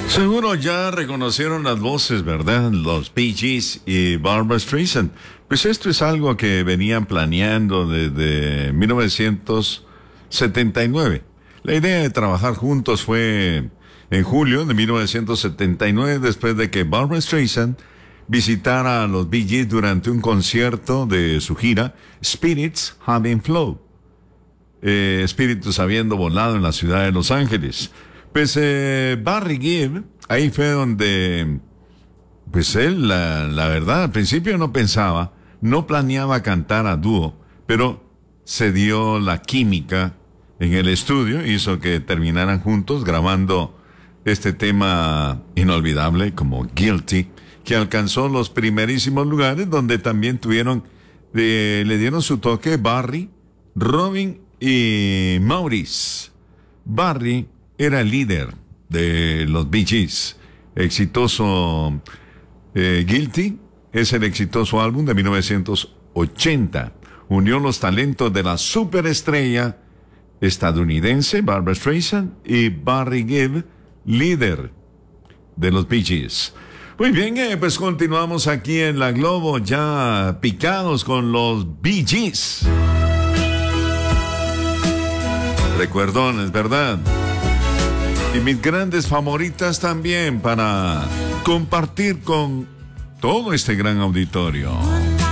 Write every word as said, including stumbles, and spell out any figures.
Seguro ya reconocieron las voces, ¿verdad? Los Bee Gees y Barbra Streisand. Pues esto es algo que venían planeando desde mil novecientos setenta y nueve. La idea de trabajar juntos fue en julio de mil novecientos setenta y nueve, después de que Barbra Streisand visitara a los Bee Gees durante un concierto de su gira Spirits Having Flown. Eh, espíritus habiendo volado en la ciudad de Los Ángeles. Pues eh, Barry Gibb, ahí fue donde, pues él, la, la verdad, al principio no pensaba, no planeaba cantar a dúo, pero se dio la química en el estudio, hizo que terminaran juntos grabando este tema inolvidable como Guilty, que alcanzó los primerísimos lugares, donde también tuvieron, eh, le dieron su toque Barry, Robin y Maurice. Barry era el líder de los Bee Gees. Exitoso eh, Guilty es el exitoso álbum de mil novecientos ochenta. Unió los talentos de la superestrella estadounidense Barbra Streisand y Barry Gibb, líder de los Bee Gees. Muy bien, eh, pues continuamos aquí en La Globo, ya picados con los Bee Gees. Recuerdones, ¿verdad? Y mis grandes favoritas también para compartir con todo este gran auditorio.